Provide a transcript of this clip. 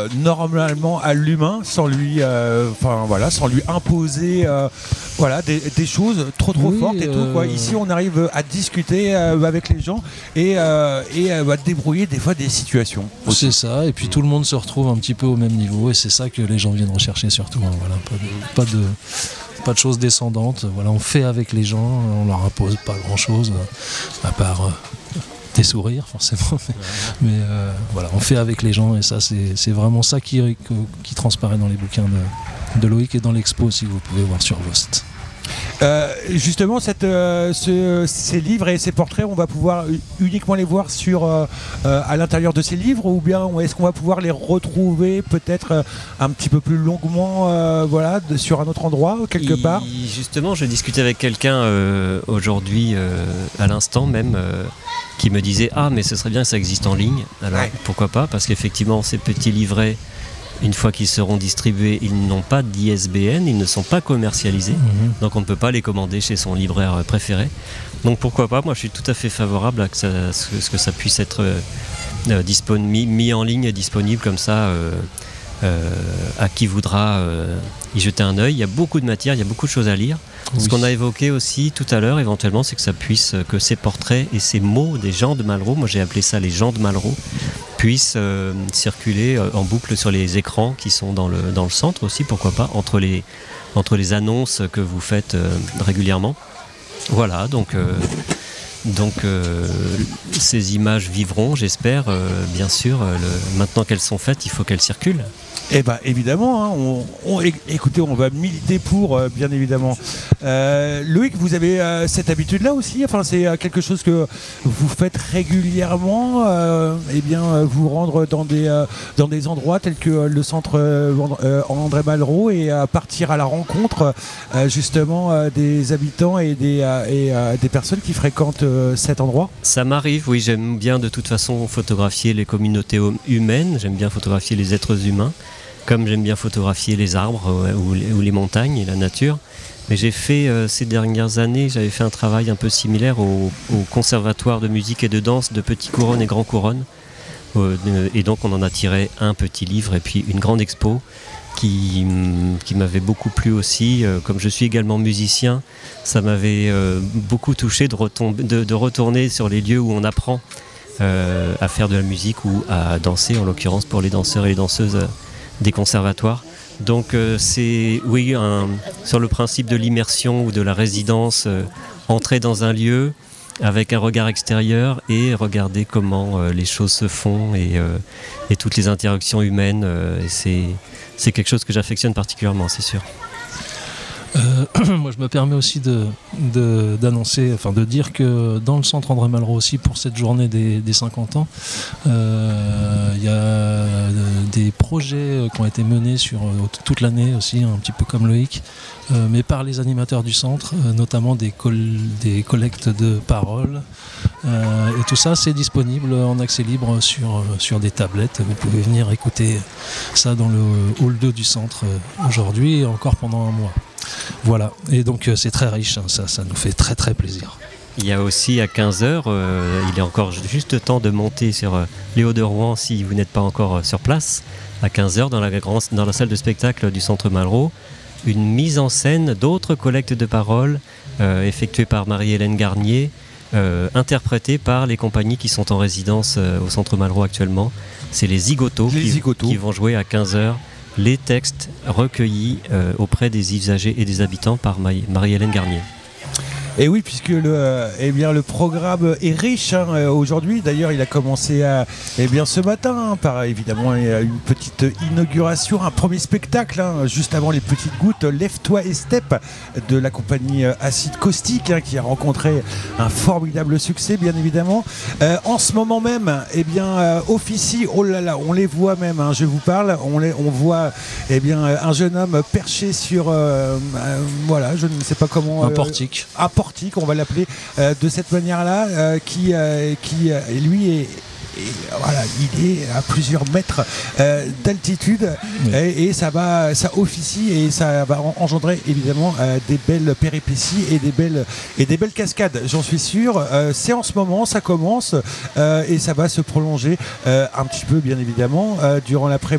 normalement à l'humain sans lui, sans lui imposer des choses trop fortes et tout quoi. Ici on arrive à discuter avec les gens et à débrouiller des fois des situations. C'est ça, et puis tout le monde se retrouve un petit peu au même niveau et c'est ça que les gens viennent rechercher surtout. Voilà, pas de choses descendantes. Voilà, on fait avec les gens, on leur impose pas grand chose à part des sourires forcément. Mais voilà, on fait avec les gens et ça c'est vraiment ça qui transparaît dans les bouquins de Loïc et dans l'expo aussi que vous pouvez voir sur Vost. Justement, ces livres et ces portraits, on va pouvoir uniquement les voir à l'intérieur de ces livres, ou bien est-ce qu'on va pouvoir les retrouver peut-être un petit peu plus longuement sur un autre endroit, quelque part ? Justement, je discutais avec quelqu'un aujourd'hui, à l'instant même, qui me disait « Ah, mais ce serait bien que ça existe en ligne. » Alors, pourquoi pas ? Parce qu'effectivement, ces petits livrets, une fois qu'ils seront distribués, ils n'ont pas d'ISBN, ils ne sont pas commercialisés, donc on ne peut pas les commander chez son libraire préféré. Donc pourquoi pas, moi je suis tout à fait favorable à ce que ça puisse être mis en ligne et disponible comme ça à qui voudra y jeter un œil. Il y a beaucoup de matière, il y a beaucoup de choses à lire. Oui. Ce qu'on a évoqué aussi tout à l'heure éventuellement, c'est que ces portraits et ces mots des gens de Malraux, moi j'ai appelé ça les gens de Malraux, puissent circuler en boucle sur les écrans qui sont dans le centre aussi, pourquoi pas, entre les annonces que vous faites régulièrement. Voilà, donc ces images vivront, j'espère, bien sûr. Maintenant qu'elles sont faites, il faut qu'elles circulent. Eh bien évidemment, écoutez, on va militer pour, bien évidemment. Loïc, vous avez cette habitude-là aussi, enfin, c'est quelque chose que vous faites régulièrement, vous rendre dans des endroits tels que le centre André Malraux et partir à la rencontre justement des habitants et des personnes qui fréquentent cet endroit. Ça m'arrive, oui, j'aime bien de toute façon photographier les communautés humaines, j'aime bien photographier les êtres humains, comme j'aime bien photographier les arbres ou les montagnes et la nature. Mais j'ai fait ces dernières années, j'avais fait un travail un peu similaire au conservatoire de musique et de danse de Petit Couronne et Grand Couronne. Et donc on en a tiré un petit livre et puis une grande expo qui m'avait beaucoup plu aussi. Comme je suis également musicien, ça m'avait beaucoup touché de retourner sur les lieux où on apprend à faire de la musique ou à danser, en l'occurrence pour les danseurs et les danseuses des conservatoires. Donc c'est sur le principe de l'immersion ou de la résidence, entrer dans un lieu avec un regard extérieur et regarder comment les choses se font et toutes les interactions humaines. C'est quelque chose que j'affectionne particulièrement, c'est sûr. Moi je me permets aussi d'annoncer, enfin de dire que dans le centre André Malraux aussi, pour cette journée des 50 ans, il y a des projets qui ont été menés sur toute l'année aussi, un petit peu comme Loïc, mais par les animateurs du centre, notamment des collectes de paroles. Et tout ça c'est disponible en accès libre sur des tablettes. Vous pouvez venir écouter ça dans le hall 2 du centre aujourd'hui et encore pendant un mois. Voilà, et donc c'est très riche, hein, ça nous fait très très plaisir. Il y a aussi à 15h, il est encore juste temps de monter sur les Hauts de Rouen si vous n'êtes pas encore sur place. À 15h dans la salle de spectacle du centre Malraux, une mise en scène d'autres collectes de paroles effectuées par Marie-Hélène Garnier, interprétées par les compagnies qui sont en résidence au centre Malraux actuellement. C'est les Zigotos qui vont jouer à 15h. Les textes recueillis auprès des usagers et des habitants par Marie-Hélène Garnier. Et oui, puisque le programme est riche aujourd'hui. D'ailleurs, il a commencé ce matin par évidemment une petite inauguration, un premier spectacle juste avant les petites gouttes. Lève-toi et step de la compagnie Acide Caustique qui a rencontré un formidable succès, bien évidemment. En ce moment même, officie. Oh là là, on les voit même. Je vous parle. On voit un jeune homme perché sur je ne sais pas comment. Un portique. On va l'appeler de cette manière-là, qui lui il est à plusieurs mètres d'altitude, oui. et ça officie et ça va engendrer évidemment des belles péripéties et des belles cascades, j'en suis sûr. C'est en ce moment, ça commence et ça va se prolonger un petit peu bien évidemment durant l'après-midi.